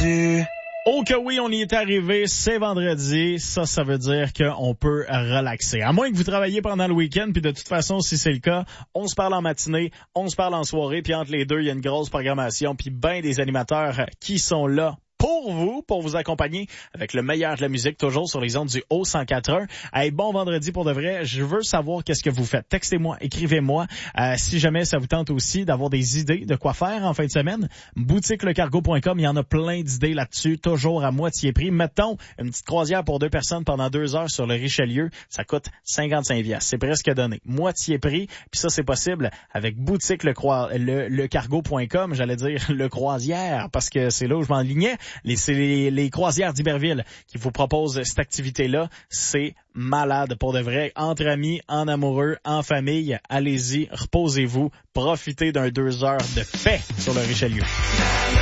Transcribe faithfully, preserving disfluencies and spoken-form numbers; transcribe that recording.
vendredi. Oh que oui, on y est arrivé, c'est vendredi, ça, ça veut dire qu'on peut relaxer. À moins que vous travailliez pendant le week-end, puis de toute façon, si c'est le cas, on se parle en matinée, on se parle en soirée, puis entre les deux, il y a une grosse programmation, puis ben des animateurs qui sont là pour vous, pour vous accompagner avec le meilleur de la musique, toujours sur les ondes du Haut cent quatre point un. Hey, bon vendredi pour de vrai. Je veux savoir qu'est-ce que vous faites. Textez-moi, écrivez-moi. Euh, si jamais ça vous tente aussi d'avoir des idées de quoi faire en fin de semaine, boutique le cargo point com, il y en a plein d'idées là-dessus, toujours à moitié prix. Mettons une petite croisière pour deux personnes pendant deux heures sur le Richelieu, ça coûte cinquante-cinq piastres. C'est presque donné. Moitié prix, puis ça, c'est possible avec boutique le, le, le cargo point com, j'allais dire le croisière, parce que c'est là où je m'enlignais. Les, c'est les, les croisières d'Iberville qui vous proposent cette activité-là. C'est malade pour de vrai. Entre amis, en amoureux, en famille, allez-y, reposez-vous, profitez d'un deux heures de paix sur le Richelieu.